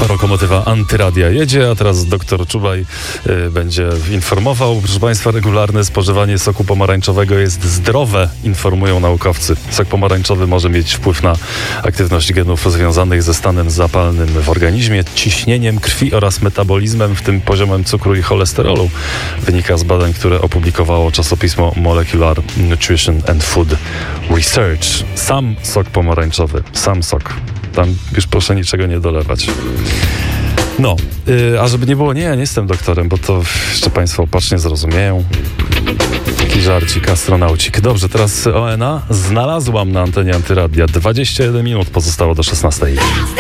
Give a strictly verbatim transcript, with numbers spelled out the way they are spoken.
Lokomotywa Antyradia jedzie, a teraz doktor Czubaj y, będzie informował. Proszę Państwa, regularne spożywanie soku pomarańczowego jest zdrowe, informują naukowcy. Sok pomarańczowy może mieć wpływ na aktywność genów związanych ze stanem zapalnym w organizmie, ciśnieniem krwi oraz metabolizmem, w tym poziomem cukru i cholesterolu. Wynika z badań, które opublikowało czasopismo Molecular Nutrition and Food Research. Sam sok pomarańczowy, sam sok. Tam już proszę niczego nie dolewać. No, yy, a żeby nie było, nie, ja nie jestem doktorem, bo to jeszcze Państwo opacznie zrozumieją. Taki żarcik, astronaucik. Dobrze, teraz O N A znalazłam na antenie Antyradia. dwadzieścia jeden minut pozostało do szesnastej.